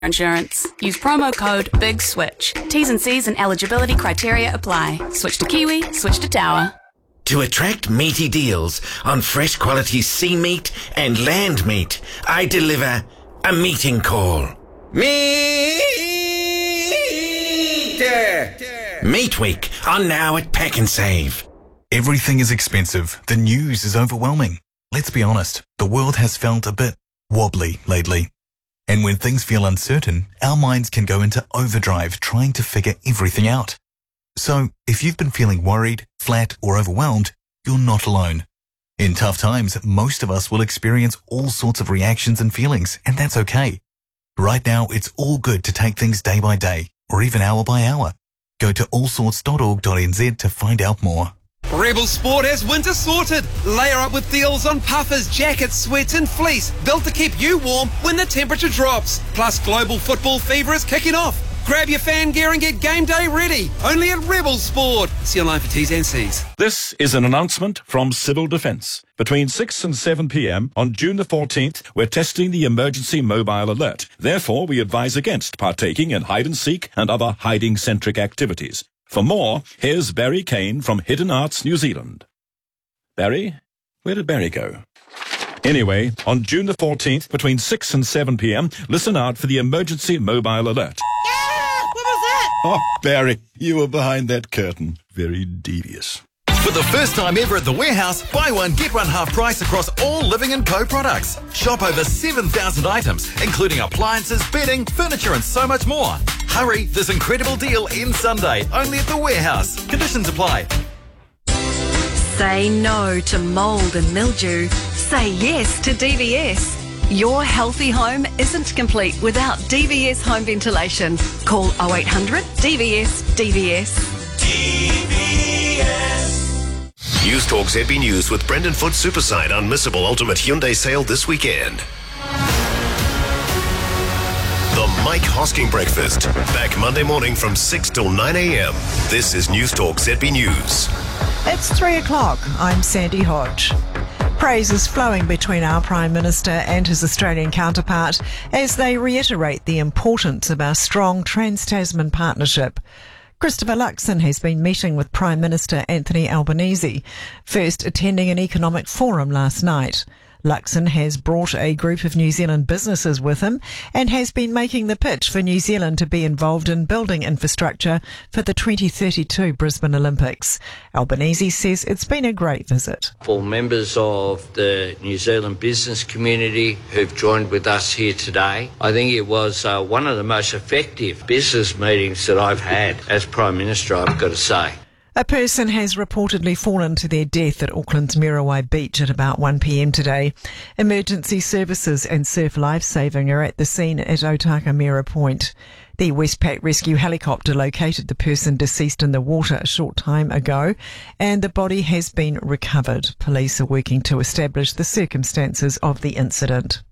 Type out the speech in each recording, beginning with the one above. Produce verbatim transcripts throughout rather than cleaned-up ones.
Insurance. Use promo code BIGSWITCH. T's and C's and eligibility criteria apply. Switch to Kiwi, switch to Tower. To attract meaty deals on fresh quality sea meat and land meat, I deliver a meeting call. Meat! Meat Week on now at Pack and Save. Everything is expensive. The news is overwhelming. Let's be honest, the world has felt a bit wobbly lately. And when things feel uncertain, our minds can go into overdrive trying to figure everything out. So, if you've been feeling worried, flat, or overwhelmed, you're not alone. In tough times, most of us will experience all sorts of reactions and feelings, and that's okay. Right now, it's all good to take things day by day, or even hour by hour. Go to all sorts dot org dot n z to find out more. Rebel Sport has winter sorted. Layer up with deals on puffers, jackets, sweats and fleece, built to keep you warm when the temperature drops. Plus, global football fever is kicking off. Grab your fan gear and get game day ready. Only at Rebel Sport. See online for T's and C's. This is an announcement from Civil Defence. Between six and seven p.m. on June the fourteenth, we're testing the emergency mobile alert. Therefore, we advise against partaking in hide-and-seek and other hiding-centric activities. For more, here's Barry Kane from Hidden Arts New Zealand. Barry? Where did Barry go? Anyway, on June the fourteenth, between six and seven p.m, listen out for the emergency mobile alert. Yeah! What was that? Oh, Barry, you were behind that curtain. Very devious. For the first time ever at The Warehouse, buy one, get one half price across all Living and Co products. Shop over seven thousand items, including appliances, bedding, furniture and so much more. Hurry, this incredible deal ends Sunday, only at The Warehouse. Conditions apply. Say no to mould and mildew. Say yes to D V S. Your healthy home isn't complete without D V S home ventilation. Call oh eight hundred D V S D V S. D V S. News Talk Z B News with Brendan Foot Superside Unmissable Ultimate Hyundai Sale this weekend. The Mike Hosking Breakfast. Back Monday morning from six till nine a.m. This is News Talk Z B News. It's three o'clock. I'm Sandy Hodge. Praise is flowing between our Prime Minister and his Australian counterpart as they reiterate the importance of our strong Trans-Tasman partnership. Christopher Luxon has been meeting with Prime Minister Anthony Albanese, first attending an economic forum last night. Luxon has brought a group of New Zealand businesses with him and has been making the pitch for New Zealand to be involved in building infrastructure for the twenty thirty-two Brisbane Olympics. Albanese says it's been a great visit. For members of the New Zealand business community who've joined with us here today, I think it was uh, one of the most effective business meetings that I've had as Prime Minister, I've got to say. A person has reportedly fallen to their death at Auckland's Muriwai Beach at about one p.m. today. Emergency services and surf lifesaving are at the scene at Otaka Mira Point. The Westpac rescue helicopter located the person deceased in the water a short time ago, and the body has been recovered. Police are working to establish the circumstances of the incident.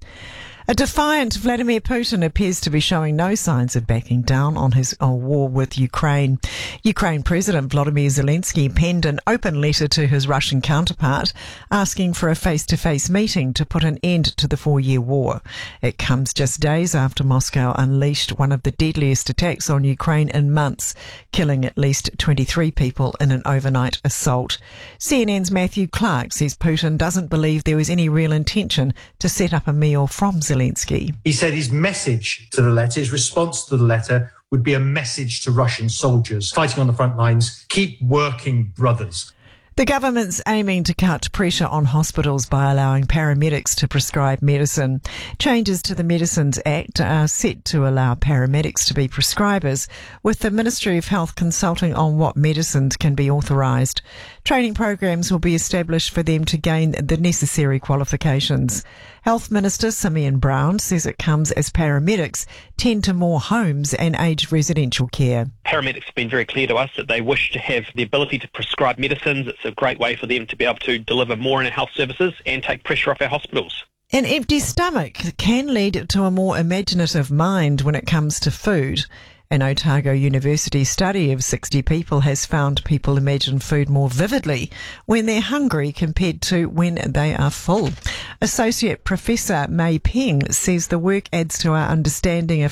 A defiant Vladimir Putin appears to be showing no signs of backing down on his uh, war with Ukraine. Ukraine President Volodymyr Zelensky penned an open letter to his Russian counterpart asking for a face-to-face meeting to put an end to the four-year war. It comes just days after Moscow unleashed one of the deadliest attacks on Ukraine in months, killing at least twenty-three people in an overnight assault. C N N's Matthew Clark says Putin doesn't believe there was any real intention to set up a meal from Zelensky. Zelensky. He said his message to the letter, his response to the letter, would be a message to Russian soldiers fighting on the front lines: keep working, brothers. The government's aiming to cut pressure on hospitals by allowing paramedics to prescribe medicine. Changes to the Medicines Act are set to allow paramedics to be prescribers, with the Ministry of Health consulting on what medicines can be authorised. Training programs will be established for them to gain the necessary qualifications. Health Minister Simeon Brown says it comes as paramedics tend to more homes and aged residential care. Paramedics have been very clear to us that they wish to have the ability to prescribe medicines. It's a great way for them to be able to deliver more in our health services and take pressure off our hospitals. An empty stomach can lead to a more imaginative mind when it comes to food. An Otago University study of sixty people has found people imagine food more vividly when they're hungry compared to when they are full. Associate Professor Mei Peng says the work adds to our understanding of